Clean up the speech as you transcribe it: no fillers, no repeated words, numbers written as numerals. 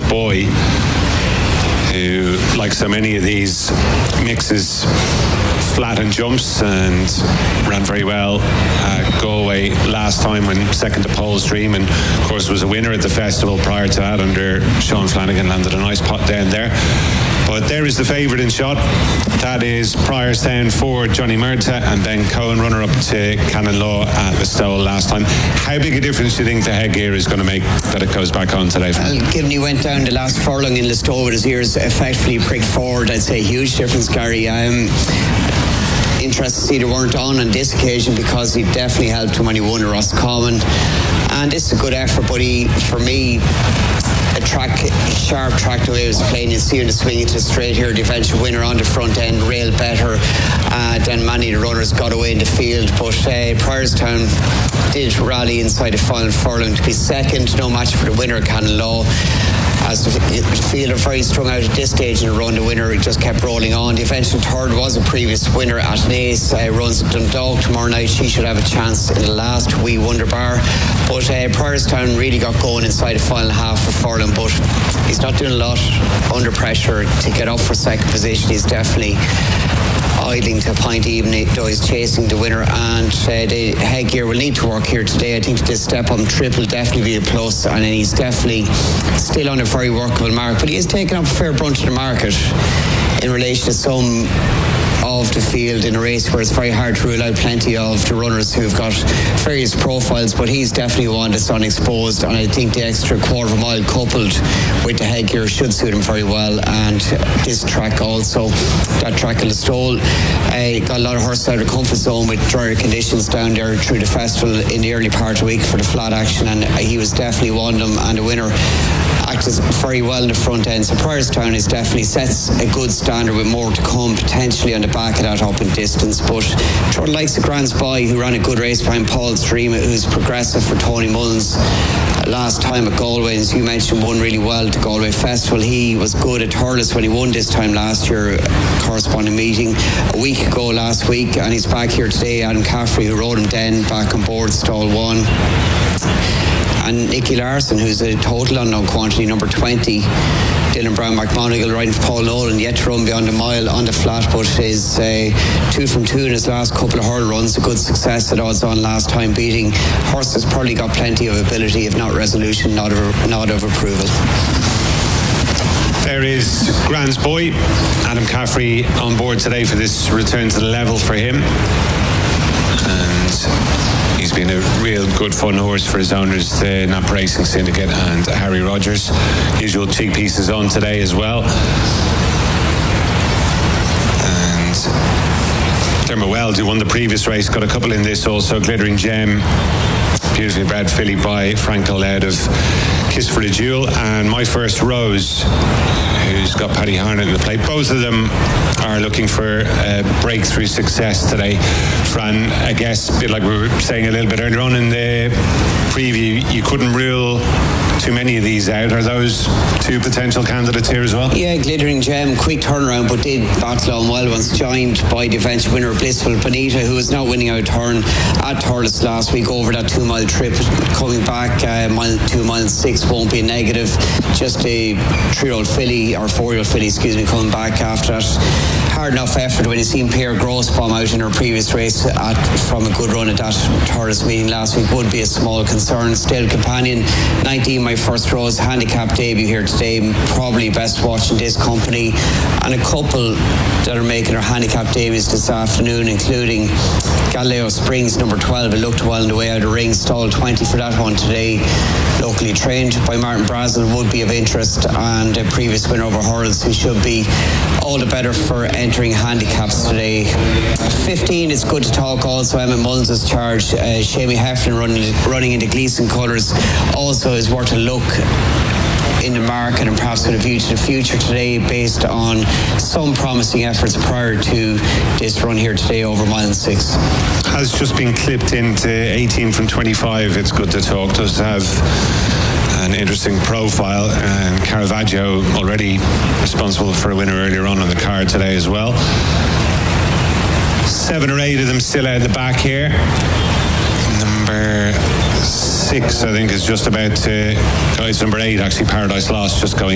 Boy, who, like so many of these, mixes flat and jumps, and ran very well at Galway last time when second to Polestream, and of course was a winner at the festival prior to that under Sean Flanagan. Landed a nice pot down there. But there is the favourite in shot. That is Priorstown for Johnny Murtagh, and Ben Cohen, runner-up to Cannon-Law at the Stowell last time. How big a difference do you think the headgear is going to make that it goes back on today? Well, given he went down the last furlong in Listowel with his ears effectively pricked forward, I'd say huge difference, Gary. Interested to see they weren't on this occasion, because he definitely helped him when he won at Roscommon. And this is a good effort, but for me, a sharp track the way he was playing, and seeing the swing into straight here, the eventual winner on the front end, railed better than many of the runners got away in the field. But Priorstown did rally inside the final furlong to be second, no match for the winner, Cannon-Law. As the field are very strung out at this stage in the run, the winner just kept rolling on. The eventual third was a previous winner at Naas, runs at Dundalk tomorrow night. She should have a chance in the last wee wonder bar. But Priorstown really got going inside the final half of furlong, but he's not doing a lot under pressure to get up for second position. He's definitely idling to a point even though he's chasing the winner, and the headgear will need to work here today. I think this step on trip will definitely be a plus, and he's definitely still on a very workable mark, but he is taking up a fair brunt of the market in relation to some of the field in a race where it's very hard to rule out plenty of the runners who've got various profiles, but he's definitely one that's unexposed, and I think the extra quarter of a mile coupled with the headgear should suit him very well. And this track also, that track in Listowel, got a lot of horses out of comfort zone with drier conditions down there through the festival in the early part of the week for the flat action, and he was definitely one of them, and the winner acted very well in the front end. So Priorstown is definitely sets a good standard with more to come potentially on the back of that up in distance. But the likes of Grants Boy, who ran a good race behind Polestream, who's progressive for Tony Mullins last time at Galway, as you mentioned, won really well at the Galway Festival. He was good at Thurles when he won this time last year, corresponding meeting a week ago last week, and he's back here today. Adam Caffrey, who rode him then, back on board stall 1. And Nicky Larson, who's a total unknown quantity, number 20. Dylan Brown McMonigal riding for Paul Nolan, yet to run beyond a mile on the flat, but is 2 from 2 in his last couple of hurdle runs. A good success at odds on last time, beating horses probably got plenty of ability, if not resolution, not of approval. There is Grants Boy, Adam Caffrey on board today for this return to the level for him, and he's been a real good fun horse for his owners, the Napa Racing Syndicate and Harry Rogers. Usual cheek pieces on today as well. And Dermot Weld, who won the previous race, got a couple in this also. Glittering Gem, beautifully bred filly by Frank O'Loud of Kiss for the Jewel, and My First Rose, who's got Paddy Harnett in the plate. Both of them are looking for breakthrough success today. Fran, I guess, a bit like we were saying a little bit earlier on in the preview, you couldn't rule too many of these out. Are those two potential candidates here as well? Yeah, Glittering Gem, quick turnaround, but did battle on well once joined by the eventual winner Blissful Bonita, who was not winning out turn at Thurles last week over that 2 mile trip. Coming back, mile 2, mile 6 won't be a negative. Just a 3-year-old filly, or 4-year-old filly, coming back after that hard enough effort when you seen Pierre Grossbaum out in her previous race from a good run at that Thurles meeting last week would be a small concern. Still, Companion 19, My First Rose, handicap debut here today, probably best watching this company, and a couple that are making their handicap debuts this afternoon, including Galileo Springs, number 12. It looked well on the way out of ring, stalled 20 for that one today, locally trained by Martin Brazel, would be of interest, and a previous winner over Hurls, who should be all the better for entering handicaps today. 15, it's good to talk also. Emma Mullins' charge. Shamie Heflin running into Gleeson colours also is worth a look in the market, and perhaps with a view to the future today, based on some promising efforts prior to this run here today over mile 6. Has just been clipped into 18 from 25. It's good to talk. Does have an interesting profile, and Caravaggio already responsible for a winner earlier on the card today as well. 7 or 8 of them still out the back here. Number 6, I think, is just about to go. It's number 8, actually, Paradise Lost, just going